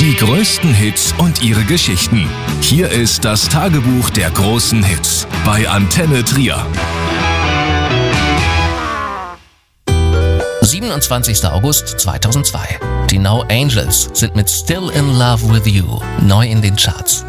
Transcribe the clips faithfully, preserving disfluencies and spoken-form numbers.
Die größten Hits und ihre Geschichten. Hier ist das Tagebuch der großen Hits bei Antenne Trier. siebenundzwanzigster August zweitausendzwei. Die No Angels sind mit Still in Love with You neu in den Charts.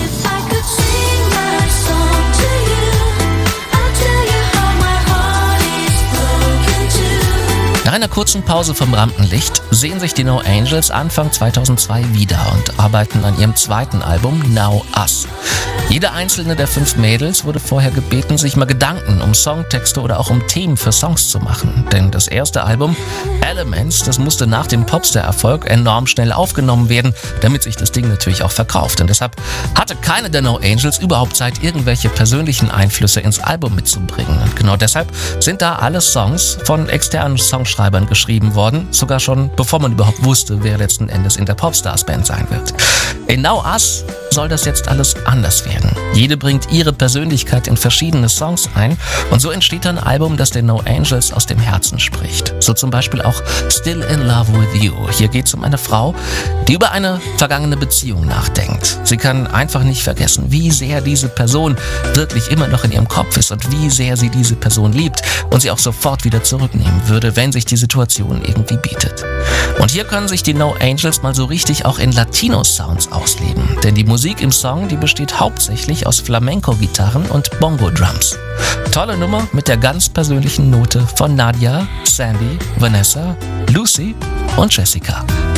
Nach einer kurzen Pause vom Rampenlicht sehen sich die No Angels Anfang zweitausendzwei wieder und arbeiten an ihrem zweiten Album Now Us. Jede einzelne der fünf Mädels wurde vorher gebeten, sich mal Gedanken um Songtexte oder auch um Themen für Songs zu machen. Denn das erste Album, Elements, das musste nach dem Popstar-Erfolg enorm schnell aufgenommen werden, damit sich das Ding natürlich auch verkauft. Und deshalb hatte keine der No Angels überhaupt Zeit, irgendwelche persönlichen Einflüsse ins Album mitzubringen. Und genau deshalb sind da alle Songs von externen Songschreibern geschrieben worden, sogar schon bevor man überhaupt wusste, wer letzten Endes in der Popstars-Band sein wird. In Now Us soll das jetzt alles anders werden. Jede bringt ihre Persönlichkeit in verschiedene Songs ein und so entsteht ein Album, das den No Angels aus dem Herzen spricht. So zum Beispiel auch Still in Love with You. Hier geht es um eine Frau, die über eine vergangene Beziehung nachdenkt. Sie kann einfach nicht vergessen, wie sehr diese Person wirklich immer noch in ihrem Kopf ist und wie sehr sie diese Person liebt und sie auch sofort wieder zurücknehmen würde, wenn sich die Situation irgendwie bietet. Und hier können sich die No Angels mal so richtig auch in Latino-Sounds ausleben. Denn die Musik im Song, die besteht hauptsächlich aus Flamenco-Gitarren und Bongo-Drums. Tolle Nummer mit der ganz persönlichen Note von Nadia, Sandy, Vanessa, Lucy und Jessica.